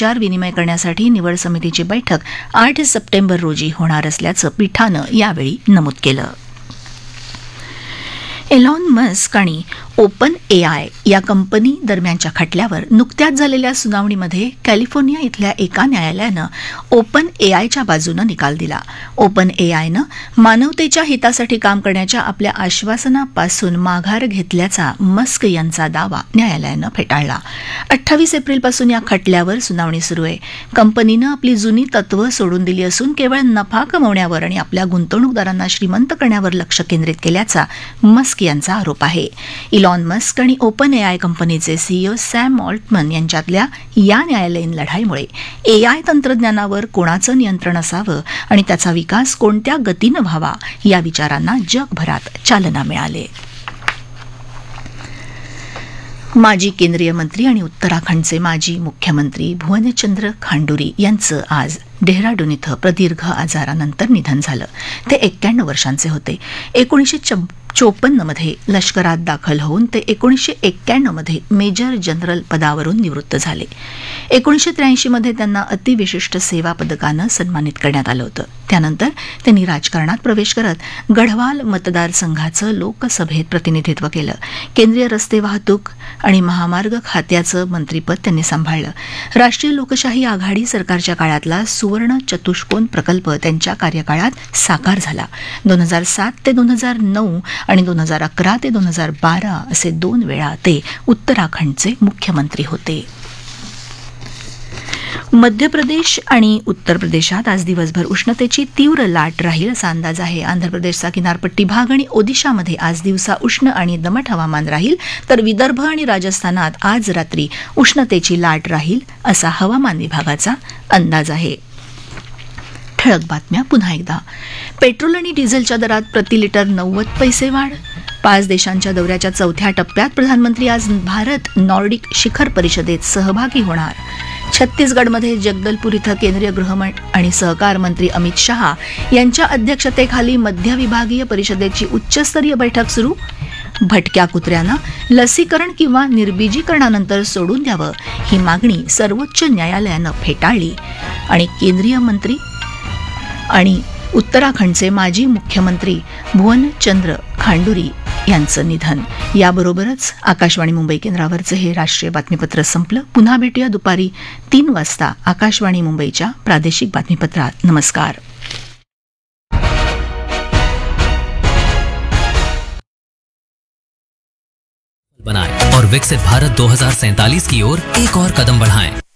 विचारविनिमय करण्यासाठी निवड समितीची बैठक 8 सप्टेंबर रोजी होणार असल्याचं पीठानं यावेळी नमूद केलं. एलॉन मस्क आणि ओपन एआय या कंपनी दरम्यानच्या खटल्यावर नुकत्याच झालेल्या सुनावणीमध्ये कॅलिफोर्निया इथल्या एका न्यायालयानं ओपन एआयच्या बाजूनं निकाल दिला. ओपन एआयनं मानवतेच्या हितासाठी काम करण्याच्या आपल्या आश्वासनापासून माघार घेतल्याचा मस्क यांचा दावा न्यायालयानं फेटाळला. 28 एप्रिलपासून या खटल्यावर सुनावणी सुरू आहे. कंपनीनं आपली जुनी तत्वं सोडून दिली असून केवळ नफा कमवण्यावर आणि आपल्या गुंतवणूकदारांना श्रीमंत करण्यावर लक्ष केंद्रित केल्याचा मस्क यांचा आरोप आहे. इलॉन मस्क आणि ओपन एआय कंपनीचे सीईओ सॅम ऑल्टमन यांच्यातल्या या न्यायालयीन लढाईमुळे एआय तंत्रज्ञानावर कोणाचं नियंत्रण असावं आणि त्याचा विकास कोणत्या गतीनं व्हावा या विचारांना जगभरात चालना मिळाली. माजी केंद्रीय मंत्री आणि उत्तराखंडचे माजी मुख्यमंत्री भुवनचंद्र खांडुरी यांचं आज डेहराडून इथं प्रदीर्घ आजारानंतर निधन झालं. ते 91 वर्षांचे होते. 1954 मध्ये लष्करात दाखल होऊन ते 1991 मध्ये मेजर जनरल पदावरून निवृत्त झाले. 1983 मध्ये त्यांना अतिविशिष्ट सेवा पदकानं सन्मानित करण्यात आलं होतं. त्यानंतर त्यांनी राजकारणात प्रवेश करत गढवाल मतदारसंघाचं लोकसभेत प्रतिनिधित्व केलं. केंद्रीय रस्ते वाहतूक आणि महामार्ग खात्याचं मंत्रीपद त्यांनी सांभाळलं. राष्ट्रीय लोकशाही आघाडी सरकारच्या काळातला सुवर्ण चतुष्कोन प्रकल्प त्यांच्या कार्यकाळात साकार झाला. 2007 ते 2009 आणि 2011 ते 2012 असे 2 वेळा ते उत्तराखंडचे मुख्यमंत्री होते. मध्य प्रदेश आणि उत्तर प्रदेशात आज दिवसभर उष्णतेची तीव्र लाट राहील असा अंदाज आहे. आंध्र प्रदेशचा किनारपट्टी भाग आणि ओदिशामध्ये आज दिवसा उष्ण आणि दमट हवामान राहील, तर विदर्भ आणि राजस्थानात आज रात्री उष्णतेची लाट राहील असा हवामान विभागाचा अंदाज आहे. ठळक बातम्या पुन्हा एकदा. पेट्रोल आणि डिझेलच्या दरात प्रति लिटर 90 पैसे वाढ. 5 देशांच्या दौऱ्याच्या चौथ्या टप्प्यात प्रधानमंत्री आज भारत नॉर्डिक शिखर परिषदेत सहभागी होणार. छत्तीसगडमध्ये जगदलपूर इथं केंद्रीय गृह आणि सहकार मंत्री अमित शहा यांच्या अध्यक्षतेखाली मध्य विभागीय परिषदेची उच्चस्तरीय बैठक सुरू. भटक्या कुत्र्यांना लसीकरण किंवा निर्बीजीकरणानंतर सोडून द्यावं ही मागणी सर्वोच्च न्यायालयानं फेटाळली. आणि केंद्रीय मंत्री आणि उत्तराखंडचे माजी मुख्यमंत्री भुवनचंद्र खांडुरी यांचं निधन. याबरोबरच आकाशवाणी मुंबई केंद्रावरचं हे राष्ट्रीय बातमीपत्र संपलं. पुन्हा भेटूया दुपारी 3 वाजता आकाशवाणी मुंबईच्या प्रादेशिक बातमीपत्रात. नमस्कार. बनाएं और विकसित भारत 2047 की ओर एक और कदम बढ़ाएं.